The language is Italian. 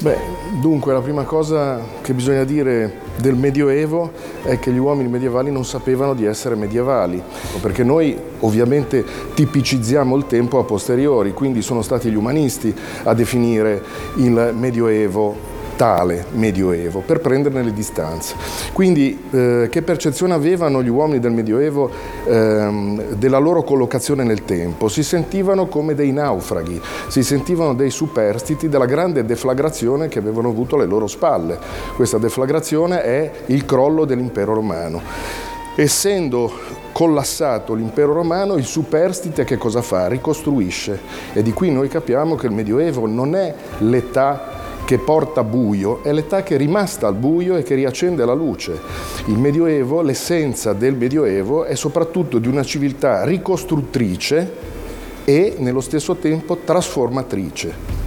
Beh, dunque la prima cosa che bisogna dire del Medioevo è che gli uomini medievali non sapevano di essere medievali, perché noi ovviamente tipicizziamo il tempo a posteriori, quindi sono stati gli umanisti a definire il Medioevo tale Medioevo, per prenderne le distanze. Quindi che percezione avevano gli uomini del Medioevo della loro collocazione nel tempo? Si sentivano come dei naufraghi, si sentivano dei superstiti della grande deflagrazione che avevano avuto alle loro spalle. Questa deflagrazione è il crollo dell'impero romano. Essendo collassato l'impero romano, il superstite che cosa fa? Ricostruisce. E di qui noi capiamo che il Medioevo non è l'età che porta buio, è l'età che è rimasta al buio e che riaccende la luce. Il Medioevo, l'essenza del Medioevo è soprattutto di una civiltà ricostruttrice e nello stesso tempo trasformatrice.